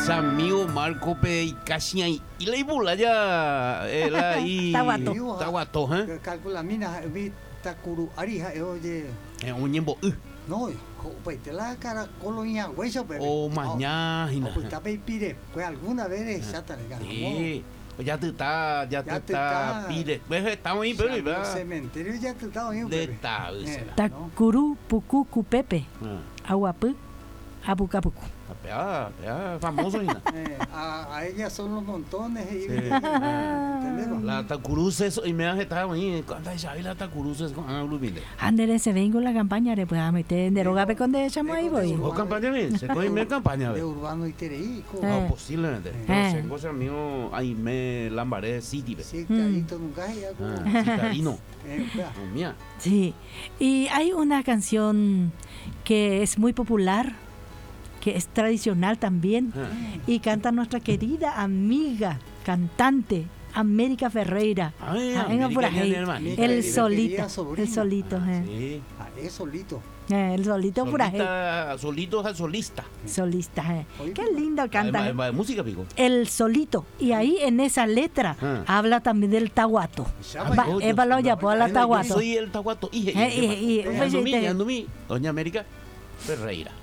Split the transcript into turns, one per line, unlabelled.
amigo Marco Pe y Casia y la ibula ya la y Taguato,
calcula mina vi takuru arija oye
un ñembo
no pues te la cara colonia hueso pero
oh mañana
pues está pide pues alguna vez ya te regalo
ya te está pide pues estamos ahí pero
el cementerio ya te está ahí
de está
takuru puku pepe aguapu apucapucu
famoso
a ella son los montones
la Tacuruce y me han estado ahí cuando ya la Tacuruce con alumine
Andere se vengo la campaña de pues a meter en deroga pe con de chamo ahí voy
o campaña bien se coge mi campaña
de urbano y tereí
no posiblemente no sé cosa mío ahí me lambaré city
sí carito nunca ya
citarino mía
sí y hay una canción que es muy popular que es tradicional también y canta nuestra querida amiga cantante América Ferreira.
Venga por ahí.
El solito.
Es solito
el solito por ahí.
Solito es solista.
Solista. Qué lindo canta.
Música, pico.
El solito. Y ahí en esa letra habla también del taguato. Ébalo ya por la taguato.
Soy el taguato. Doña América Ferreira.